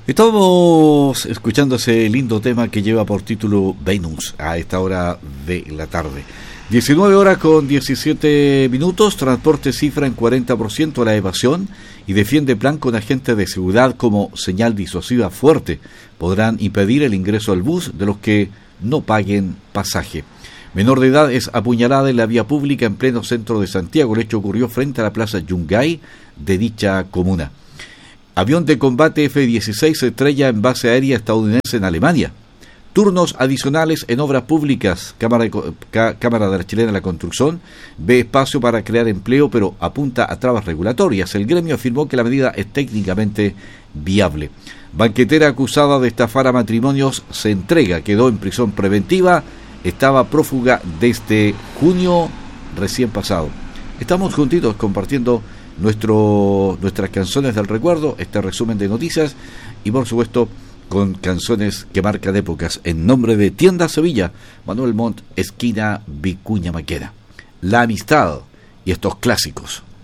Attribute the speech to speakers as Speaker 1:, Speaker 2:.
Speaker 1: Estamos escuchando ese lindo tema que lleva por título Venus a esta hora de la tarde. 19 horas con 17 minutos, transporte cifra en 40% la evasión y defiende plan con agentes de seguridad como señal disuasiva fuerte. Podrán impedir el ingreso al bus de los que no paguen pasaje. Menor de edad es apuñalada en la vía pública en pleno centro de Santiago. El hecho ocurrió frente a la plaza Yungay de dicha comuna. Avión de combate F-16 se estrella en base aérea estadounidense en Alemania. Turnos adicionales en obras públicas. Cámara de la Chilena de la Construcción ve espacio para crear empleo, pero apunta a trabas regulatorias. El gremio afirmó que la medida es técnicamente viable. Banquetera acusada de estafar a matrimonios se entrega. Quedó en prisión preventiva. Estaba prófuga desde junio recién pasado. Estamos juntitos compartiendo nuestras canciones del recuerdo, este resumen de noticias y por supuesto con canciones que marcan épocas. En nombre de Tienda Sevilla, Manuel Montt, esquina Vicuña Maquena. La amistad y estos clásicos.